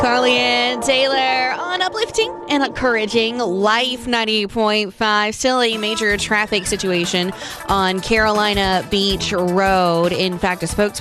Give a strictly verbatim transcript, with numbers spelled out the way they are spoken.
Carly and Taylor on uplifting and encouraging Life ninety point five. Still a major traffic situation on Carolina Beach Road. In fact, a spokesperson